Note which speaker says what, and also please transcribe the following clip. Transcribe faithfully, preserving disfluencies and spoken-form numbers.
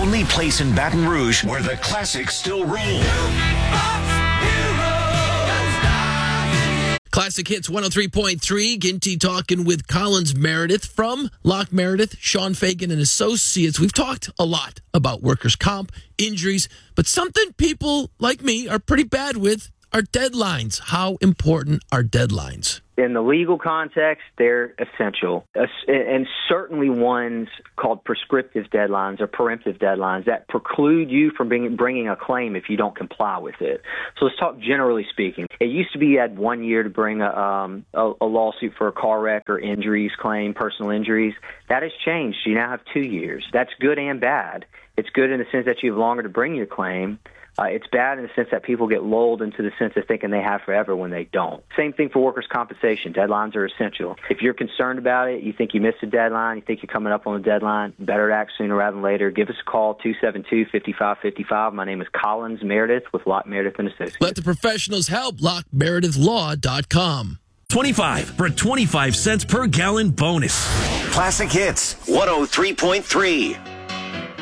Speaker 1: only place in Baton Rouge where the classics still roll.
Speaker 2: Classic Hits one oh three point three. Ginty talking with Collins Meredith from Locke Meredith, Sean Fagan and Associates. We've talked a lot about workers' comp, injuries, but something people like me are pretty bad with are deadlines. How important are deadlines?
Speaker 3: In the legal context, they're essential, and certainly ones called prescriptive deadlines or preemptive deadlines that preclude you from bringing, bringing a claim if you don't comply with it. So let's talk generally speaking. It used to be you had one year to bring a, um, a, a lawsuit for a car wreck or injuries claim, personal injuries. That has changed. You now have two years. That's good and bad. It's good in the sense that you have longer to bring your claim. Uh, it's bad in the sense that people get lulled into the sense of thinking they have forever when they don't. Same thing for workers' compensation. Deadlines are essential. If you're concerned about it, you think you missed a deadline, you think you're coming up on a deadline, better to act sooner rather than later. Give us a call, two seven two, five five five five. My name is Collins Meredith with Locke Meredith and Associates.
Speaker 2: Let the professionals help. Locke Meredith Law dot com.
Speaker 4: twenty-five for a twenty-five cents per gallon bonus.
Speaker 1: Classic Hits one oh three point three.